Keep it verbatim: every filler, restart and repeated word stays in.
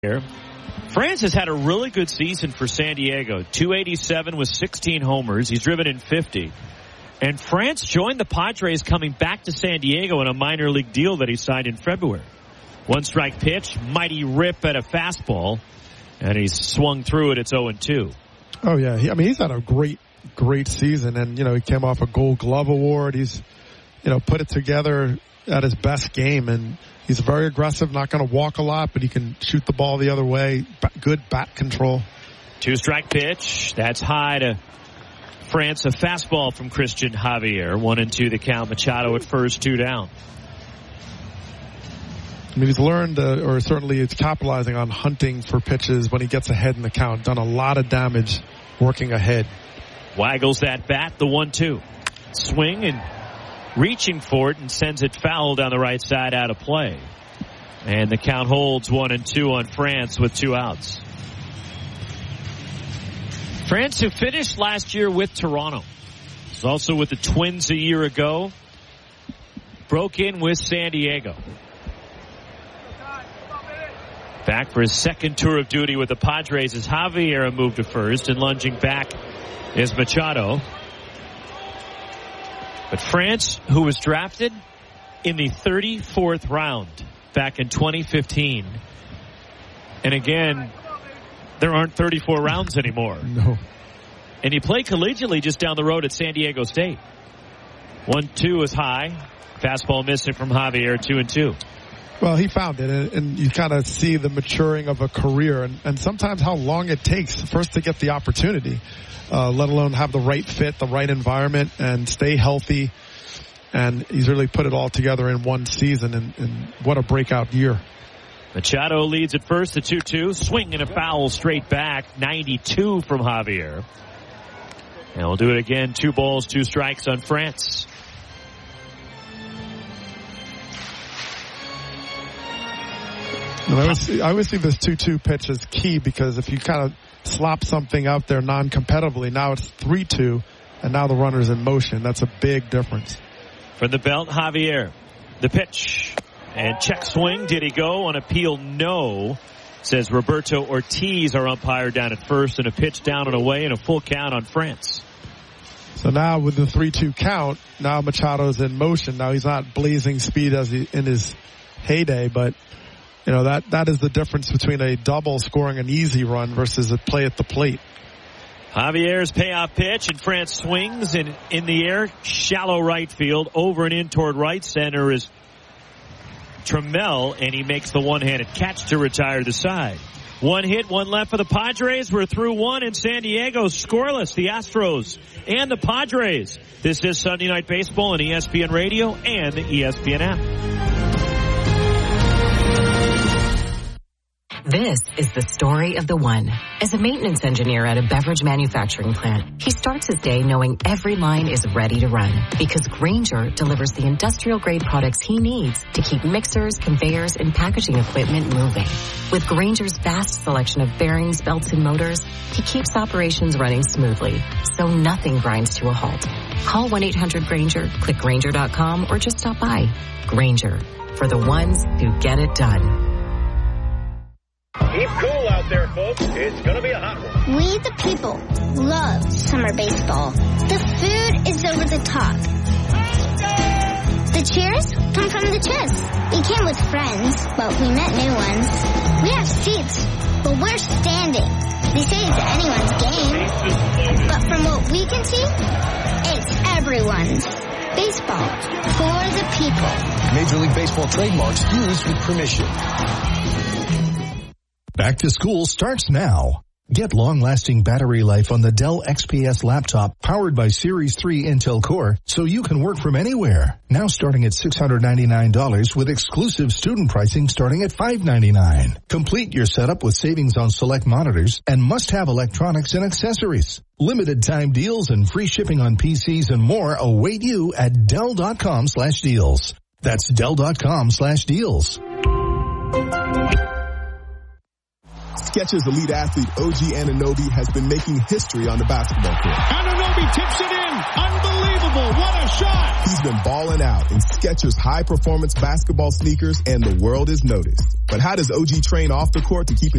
Here. France has had a really good season for San Diego. two eighty-seven with sixteen homers. He's driven in fifty. And France joined the Padres coming back to San Diego in a minor league deal that he signed in February. One strike pitch, mighty rip at a fastball, and he's swung through it. It's oh and two. Oh, yeah. He, I mean, he's had a great, great season. And, you know, he came off a Gold Glove Award. He's, you know, put it together at his best game. And he's very aggressive, not going to walk a lot, but he can shoot the ball the other way. Good bat control. Two-strike pitch. That's high to France. A fastball from Christian Javier. One and two the count. Machado at first, two down. I mean, he's learned, uh, or certainly he's capitalizing on hunting for pitches when he gets ahead in the count. Done a lot of damage working ahead. Waggles that bat, the one two. Swing and reaching for it and sends it foul down the right side out of play. And the count holds one and two on France with two outs. France, who finished last year with Toronto, was also with the Twins a year ago, broke in with San Diego. Back for his second tour of duty with the Padres as Javier moved to first, and lunging back is Machado. But France, who was drafted in the thirty-fourth round back in twenty fifteen. And again, there aren't thirty-four rounds anymore. No. And he played collegiately just down the road at San Diego State. one two is high. Fastball missing from Javier, two and two. Well, he found it, and, and you kind of see the maturing of a career, and, and sometimes how long it takes first to get the opportunity, uh, let alone have the right fit, the right environment, and stay healthy. And he's really put it all together in one season, and, and what a breakout year. Machado leads at first, the two two. Swing and a foul straight back, ninety-two from Javier. And we'll do it again, two balls, two strikes on France. And I always see, I always see this two two pitch as key, because if you kind of slop something out there non-competitively, now it's three two, and now the runner's in motion. That's a big difference. From the belt, Javier. The pitch. And check swing. Did he go? On appeal, no. Says Roberto Ortiz, our umpire, down at first, and a pitch down and away and a full count on France. So now with the three two count, now Machado's in motion. Now he's not blazing speed as he in his heyday, but you know, that, that is the difference between a double scoring an easy run versus a play at the plate. Javier's payoff pitch, and France swings in, in the air, shallow right field. Over and in toward right center is Trammell, and he makes the one-handed catch to retire the side. One hit, one left for the Padres. We're through one, and San Diego scoreless. The Astros and the Padres. This is Sunday Night Baseball on E S P N Radio and the E S P N app. This is the story of the one. As a maintenance engineer at a beverage manufacturing plant, he starts his day knowing every line is ready to run, because Grainger delivers the industrial-grade products he needs to keep mixers, conveyors, and packaging equipment moving. With Grainger's vast selection of bearings, belts, and motors, he keeps operations running smoothly, so nothing grinds to a halt. Call one eight hundred Grainger, click Grainger dot com, or just stop by. Grainger, for the ones who get it done. Keep cool out there, folks. It's going to be a hot one. We, the people, love summer baseball. The food is over the top. The cheers come from the chest. We came with friends, but we met new ones. We have seats, but we're standing. They say it's anyone's game, but from what we can see, it's everyone's. Baseball for the people. Major League Baseball trademarks used with permission. Back to school starts now. Get long-lasting battery life on the Dell X P S laptop powered by Series three Intel Core, so you can work from anywhere. Now starting at six hundred ninety-nine dollars with exclusive student pricing starting at five hundred ninety-nine dollars. Complete your setup with savings on select monitors and must-have electronics and accessories. Limited time deals and free shipping on P Cs and more await you at Dell dot com slash deals. That's Dell dot com slash deals. Skechers elite athlete O G Anunoby has been making history on the basketball court. Anunoby tips it in. Unbelievable. What a shot. He's been balling out in Skechers high-performance basketball sneakers, and the world has noticed. But how does O G train off the court to keep